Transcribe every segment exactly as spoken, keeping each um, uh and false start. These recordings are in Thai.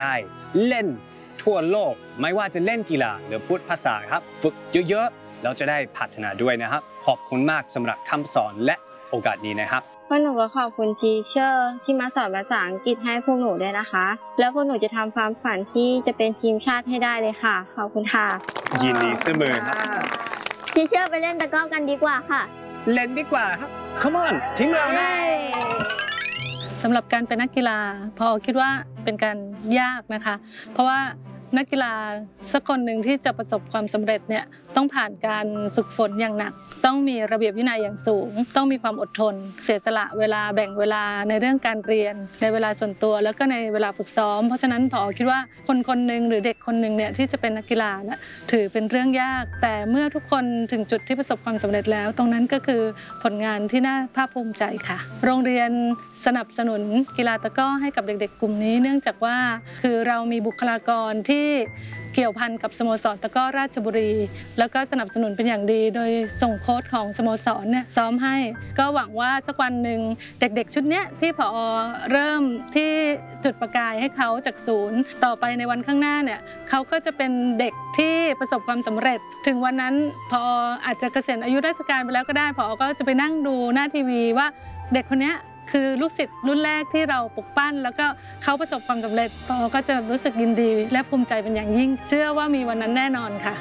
ได้เล่นทั่วโลกไม่ว่าจะเล่นกีฬาหรือพูดภาษาครับฝึกเยอะๆเราจะได้พัฒนาด้วยนะครับขอบคุณมากสำหรับคำสอนและโอกาสนี้นะครับพวกหนูก็ขอบคุณทีเชอร์ที่มาสอนภาษาอังกฤษให้พวกหนูด้วยนะคะแล้วพวกหนูจะทำความฝันที่จะเป็นทีมชาติให้ได้เลยค่ะขอบคุณค่ะยินดีเสมอครับทีเชอร์ไปเล่นตะกร้อกันดีกว่าค่ะเล่นดีกว่าครับ Come on ทีมเรานะสำหรับการเป็นนักกีฬาพอคิดว่าเป็นการยากนะคะเพราะว่านักกีฬาสักคนหนึ่งที่จะประสบความสำเร็จเนี่ยต้องผ่านการฝึกฝนอย่างหนักต้องมีระเบียบวินัยอย่างสูงต้องมีความอดทนเสียสละเวลาแบ่งเวลาในเรื่องการเรียนในเวลาส่วนตัวแล้วก็ในเวลาฝึกซ้อมเพราะฉะนั้นพอคิดว่าคนคนหนึ่งหรือเด็กคนหนึ่งเนี่ยที่จะเป็นนักกีฬานะถือเป็นเรื่องยากแต่เมื่อทุกคนถึงจุดที่ประสบความสำเร็จแล้วตรงนั้นก็คือผลงานที่น่าภาคภูมิใจค่ะโรงเรียนสนับสนุนกีฬาตะกร้อให้กับเด็กๆกลุ่มนี้เนื่องจากว่าคือเรามีบุคลากรที่เกี่ยวพันกับสโมสรตะกร้อราชบุรีแล้วก็สนับสนุนเป็นอย่างดีโดยส่งโค้ชของสโมสรเนี่ยซ้อมให้ก็หวังว่าสักวันหนึ่งเด็กๆชุดนี้ที่ผอ.เริ่มที่จุดประกายให้เขาจากศูนย์ต่อไปในวันข้างหน้าเนี่ยเขาก็จะเป็นเด็กที่ประสบความสำเร็จถึงวันนั้นผอ.อาจจะเกษียณอายุราชการไปแล้วก็ได้ผอ.ก็จะไปนั่งดูหน้าทีวีว่าเด็กคนนี้คือลูกศิษย์รุ่นแรกที่เราปลุกปั้นแล้วก็เขาประสบความสำเร็จปอก็จะรู้สึกยินดีและภูมิใจเป็นอย่างยิ่งเชื่อว่ามีวันนั้นแน่นอนค่ะ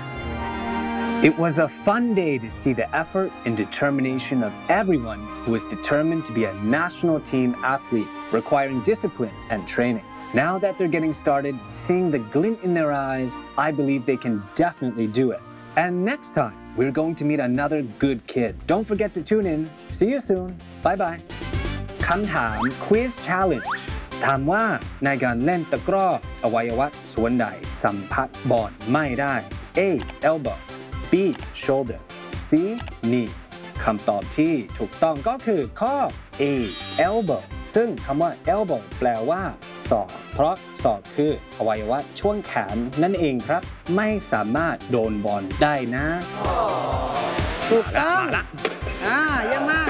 It was a fun day to see the effort and determination of everyone who is determined to be a national team athlete requiring discipline and training. Now that they're getting started, seeing the glint in their eyes, I believe they can definitely do it. And next time, we're going to meet another good kid. Don't forget to tune in. See you soon. Bye-bye. คำถาม Quiz Challenge ถามว่าในการเล่นตะกร้ออวัยวะส่วนใดสัมผัสบอลไม่ได้ A. Elbow B. Shoulder C. Knee คำตอบที่ถูกต้องก็คือข้อ A. Elbow ซึ่งคำว่า elbow แปลว่าศอกเพราะศอกคืออวัยวะช่วงแขนนั่นเองครับไม่สามารถโดนบอลได้นะถูกต้องอ่าเยี่ยมมาก